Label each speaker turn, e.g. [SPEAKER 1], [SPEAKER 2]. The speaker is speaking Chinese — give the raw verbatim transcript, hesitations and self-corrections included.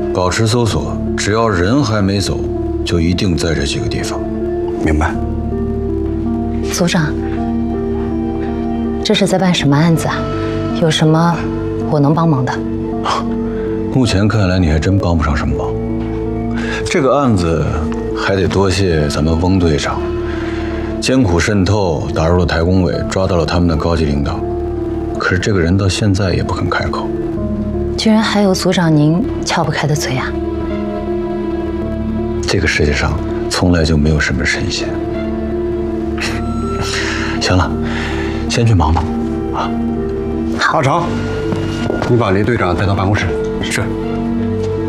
[SPEAKER 1] 保持搜索，只要人还没走，就一定在这几个地方。
[SPEAKER 2] 明白。
[SPEAKER 3] 组长，这是在办什么案子啊？有什么我能帮忙的？
[SPEAKER 1] 目前看来，你还真帮不上什么忙。这个案子还得多谢咱们翁队长，艰苦渗透，打入了台工委，抓到了他们的高级领导。可是这个人到现在也不肯开口。
[SPEAKER 3] 居然还有组长您撬不开的嘴啊！
[SPEAKER 1] 这个世界上从来就没有什么神仙。行了，先去忙吧，啊。
[SPEAKER 2] 阿成，你把雷队长带到办公室。
[SPEAKER 1] 是。